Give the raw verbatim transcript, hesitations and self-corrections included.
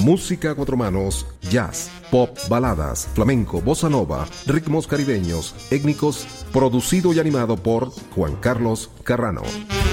música a cuatro manos, jazz, pop, baladas, flamenco, bossa nova, ritmos caribeños, étnicos, producido y animado por Juan Carlos Carrano.